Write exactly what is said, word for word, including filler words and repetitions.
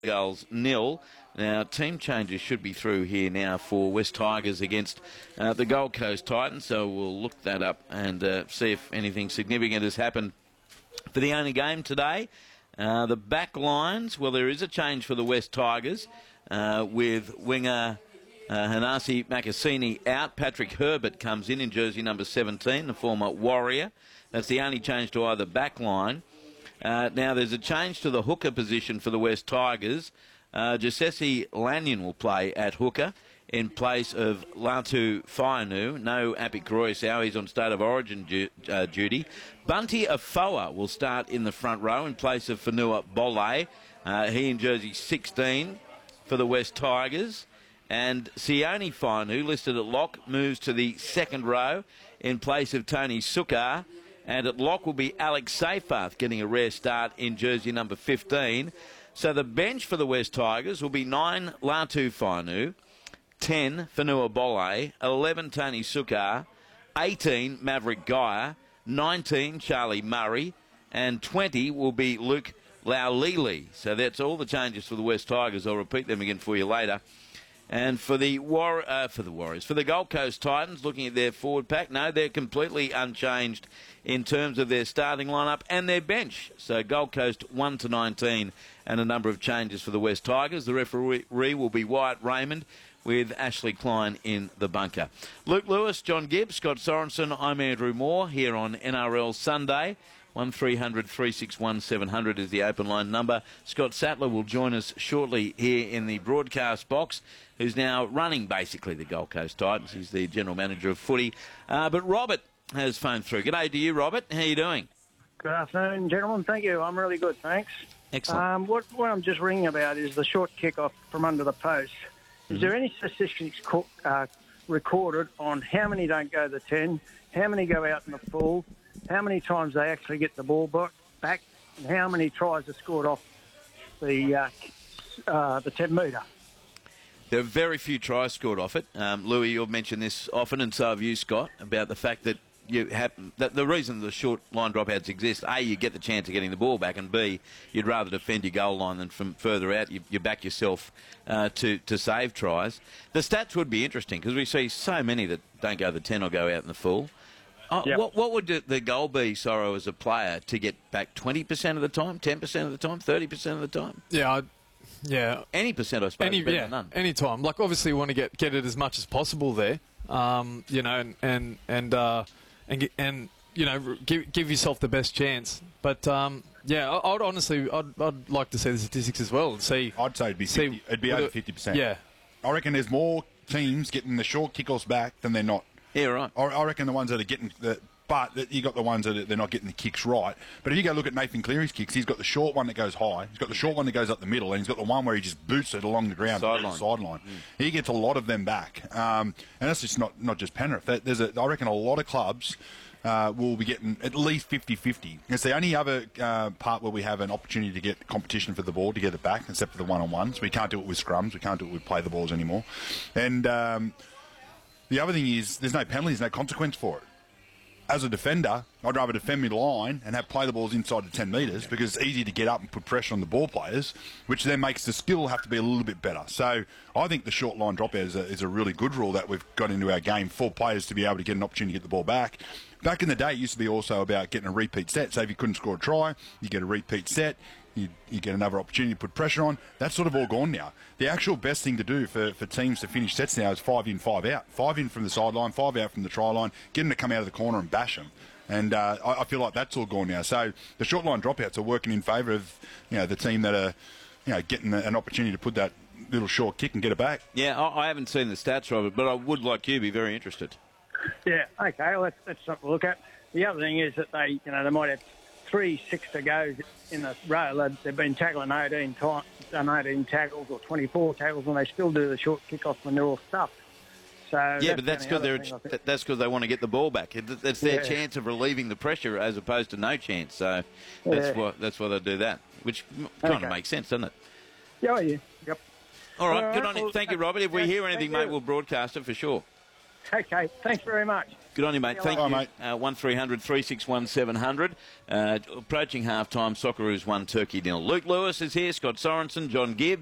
goals nil. Now, team changes should be through here now for West Tigers against uh, the Gold Coast Titans, so we'll look that up and uh, see if anything significant has happened for the only game today. Uh, the back lines, well, there is a change for the West Tigers uh, with winger uh, Hanasi Makasini out. Patrick Herbert comes in in jersey number seventeen, the former Warrior. That's the only change to either back line. Uh, now, there's a change to the hooker position for the West Tigers. Uh, Josesi Lanyon will play at hooker in place of Latu Fainu. No Apik Royasau, he's on state of origin du- uh, duty. Bunty Afoa will start in the front row in place of Fanua Bole. Uh, he in jersey sixteen for the West Tigers. And Sione Fainu, listed at lock, moves to the second row in place of Tony Sukar. And at lock will be Alex Seyfarth getting a rare start in jersey number fifteen. So the bench for the West Tigers will be nine Latu Fainu, ten Fanua Bole, eleven Tony Sukar, eighteen Maverick Geyer, nineteen Charlie Murray, and twenty will be Luke Laulili. So that's all the changes for the West Tigers. I'll repeat them again for you later. And for the War- uh, for the Warriors, for the Gold Coast Titans, looking at their forward pack, no, they're completely unchanged in terms of their starting lineup and their bench. So Gold Coast one to nineteen, and a number of changes for the West Tigers. The referee will be Wyatt Raymond, with Ashley Klein in the bunker. Luke Lewis, John Gibbs, Scott Sorensen, I'm Andrew Moore here on N R L Sunday. one three hundred, three six one, seven hundred is the open line number. Scott Sattler will join us shortly here in the broadcast box, who's now running basically the Gold Coast Titans. He's the general manager of footy. Uh, but Robert has phoned through. G'day to you, Robert. How are you doing? Good afternoon, gentlemen. Thank you. I'm really good, thanks. Excellent. Um, what, what I'm just ringing about is the short kick-off from under the post. Is Mm-hmm. there any statistics co- uh, recorded on how many don't go the ten, how many go out in the full, how many times they actually get the ball back, and how many tries are scored off the uh, uh, the ten metre? There are very few tries scored off it. Um, Louis, you've mentioned this often, and so have you, Scott, about the fact that you have that the reason the short line dropouts exist, A, you get the chance of getting the ball back, and B, you'd rather defend your goal line than from further out. You, you back yourself uh, to, to save tries. The stats would be interesting because we see so many that don't go the ten or go out in the full. Oh, Yep. What what would the goal be, Sorrow, as a player, to get back twenty percent of the time, ten percent of the time, thirty percent of the time? Yeah, I, yeah. Any percent, I suppose, Any, better yeah, than none. any time. Like, obviously, you want to get, get it as much as possible there, um, you know, and and and uh, and, get- and you know, give give yourself the best chance. But um, yeah, I, I'd honestly, I'd, I'd like to see the statistics as well and see. I'd say it'd be see fifty, it'd be would over it- fifty percent. Yeah, I reckon there's more teams getting the short kickoffs back than they're not. Yeah, right. I, I reckon the ones that are getting the. But that you got the ones that are, they're not getting the kicks right. But if you go look at Nathan Cleary's kicks, he's got the short one that goes high, he's got the short one that goes up the middle, and he's got the one where he just boots it along the ground, Sideline. sideline. Mm. He gets a lot of them back, um, and that's just not not just Penrith. That- There's a, I reckon a lot of clubs uh, will be getting at least fifty-fifty. It's the only other uh, part where we have an opportunity to get competition for the ball to get it back, except for the one-on-ones. We can't do it with scrums. We can't do it with play the balls anymore. And um, the other thing is there's no penalties, no consequence for it. As a defender, I'd rather defend mid-line and have play the balls inside the ten metres because it's easy to get up and put pressure on the ball players, which then makes the skill have to be a little bit better. So I think the short line dropout is a, is a really good rule that we've got into our game for players to be able to get an opportunity to get the ball back. Back in the day, it used to be also about getting a repeat set. So if you couldn't score a try, you get a repeat set. You, you get another opportunity to put pressure on. That's sort of all gone now. The actual best thing to do for, for teams to finish sets now is five in, five out. Five in from the sideline, five out from the try line, get them to come out of the corner and bash them. And uh, I, I feel like that's all gone now. So the short line dropouts are working in favour of you know the team that are you know getting an opportunity to put that little short kick and get it back. Yeah, I, I haven't seen the stats, Robert, but I would, like you, be very interested. Yeah, okay, well, that's, that's something to look at. The other thing is that they, you know, they might have three six to go in a row. They've, they've been tackling eighteen times, done eighteen tackles or twenty-four tackles, and they still do the short kick-off when they're all stuffed. So Yeah, but that's the because only they're other thing I think. that's because they want to get the ball back. It- It's their Yeah. chance of relieving the pressure as opposed to no chance. So that's Yeah. why that's why they do that, which kind Okay. of makes sense, doesn't it? Yeah, yeah, yep. All right, All good right, on you. well, Thank you, Robert. If we thank- hear anything, thank mate, you. we'll broadcast it for sure. Okay, thanks very much. Good on you, mate. Thank All you. right, Uh, one three hundred three six one seven hundred. Uh, approaching half-time, Socceroos one, Turkey nil. Luke Lewis is here, Scott Sorensen, John Gibbs.